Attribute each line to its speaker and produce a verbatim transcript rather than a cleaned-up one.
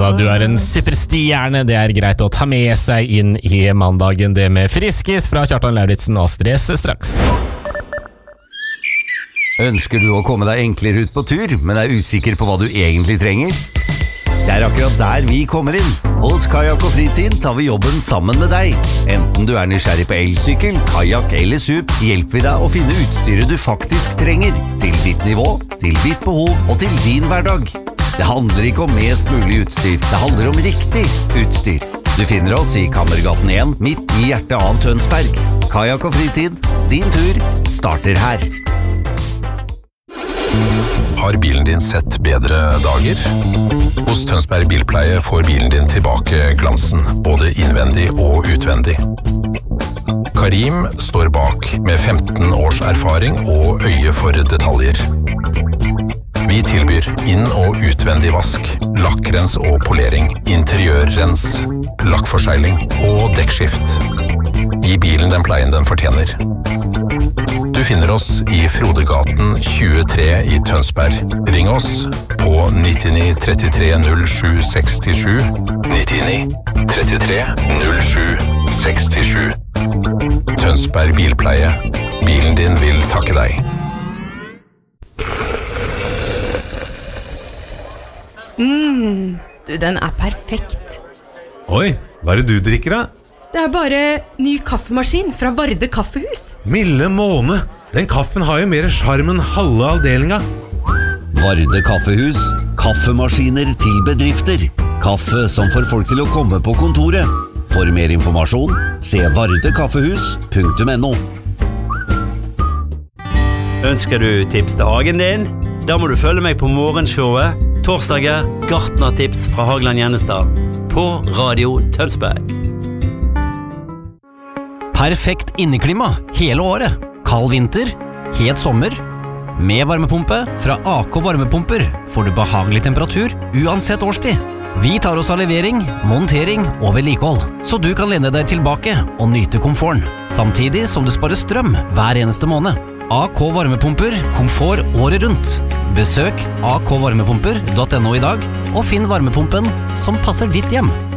Speaker 1: du er en superstjerne. Det er greit å ta med seg inn i mandagen. Det med Friskis fra Kjartan Lauritzen og Stress straks.
Speaker 2: Ønsker du å komme deg enklere ut på tur, men er usikker på hva du egentlig trenger? Det er akkurat der vi kommer inn. Hos Kajak og Fritid tar vi jobben sammen med deg. Enten du er nysgjerrig på elsykkel, kajak eller sup, hjelper vi deg å finne utstyret du faktisk trenger. Til ditt nivå, til ditt behov og til din hverdag. Det handler ikke om mest mulig utstyr, det handler om riktig utstyr. Du finner oss i Kammergaten en, midt i hjertet av Tønsberg. Kajak og Fritid, din tur starter her.
Speaker 3: Har bilen din sett bedre dager? Hos Tønsberg Bilpleie får bilen din tilbake glansen, både innvendig og utvendig. Karim står bak med femten års erfaring og øye for detaljer. Vi tilbyr inn- og utvendig vask, lakkrens og polering, interiørrens, lakkforsegling og dekkskift. Gi bilen den pleien den fortjener. Du finner oss i Frodegaten tjuetre i Tønsberg. Ring oss på nittini trettitre null sju sekstisju, nittini trettitre null sju sekstisju. Tønsberg Bilpleie. Bilen din vil takke deg.
Speaker 4: Mm, du, den er perfekt.
Speaker 5: Oi, hva er det du drikker da?
Speaker 4: Det er bare ny kaffemaskin fra Varde Kaffehus.
Speaker 5: Milde måne, den kaffen har jo mer charm enn halve avdelinga.
Speaker 2: Varde Kaffehus, kaffemaskiner til bedrifter. Kaffe som får folk til å komme på kontoret. For mer informasjon, se vardekaffehus punktum no.
Speaker 6: Ønsker du tips til hagen din? Da må du følge meg på morgenshowet. Torsdager, gartnertips fra Hagland Gjennestad. På Radio Tønsberg.
Speaker 7: Perfekt inneklima hele året. Kald vinter, het sommer. Med varmepumpe fra A K Varmepumper får du behagelig temperatur uansett årstid. Vi tar oss av levering, montering og vedlikehold, så du kan lene deg tilbake og nyte komforten, samtidig som du sparer strøm hver eneste måned. A K Varmepumper, komfort året rundt. Besøk a k varmepumper punktum no i dag og finn varmepumpen som passer ditt hjem.